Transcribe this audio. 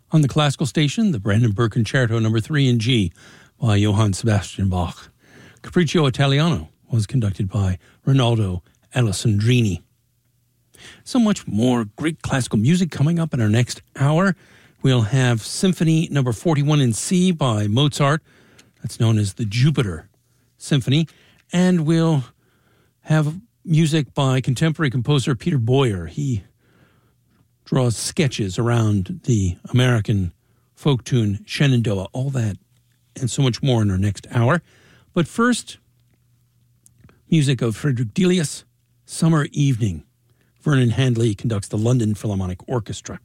On the classical station, the Brandenburg Concerto No. 3 in G by Johann Sebastian Bach. Capriccio Italiano was conducted by Rinaldo Alessandrini. So much more great classical music coming up in our next hour. We'll have Symphony No. 41 in C by Mozart. That's known as the Jupiter Symphony. And we'll have music by contemporary composer Peter Boyer. He draws sketches around the American folk tune Shenandoah. All that and so much more in our next hour. But first, music of Frederick Delius, Summer Evening. Vernon Handley conducts the London Philharmonic Orchestra.